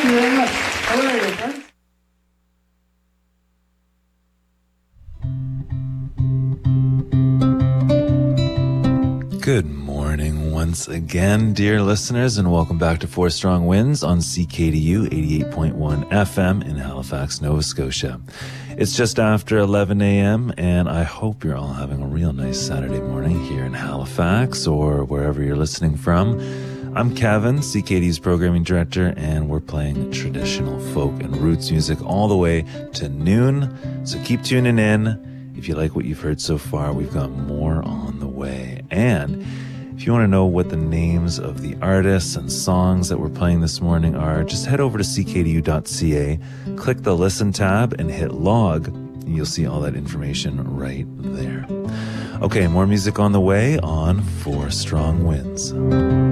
you very much. Hilarious, right? Good morning once again, dear listeners, and welcome back to Four Strong Winds on CKDU 88.1 FM in Halifax, Nova Scotia. It's just after 11 a.m., and I hope you're all having a real nice Saturday morning here in Halifax or wherever you're listening from. I'm Kevin, CKDU's programming director, and we're playing traditional folk and roots music all the way to noon, so keep tuning in. If you like what you've heard so far, we've got more on the way. And if you want to know what the names of the artists and songs that we're playing this morning are, just head over to ckdu.ca, click the Listen tab, and hit log, and you'll see all that information right there. Okay, more music on the way on Four Strong Winds.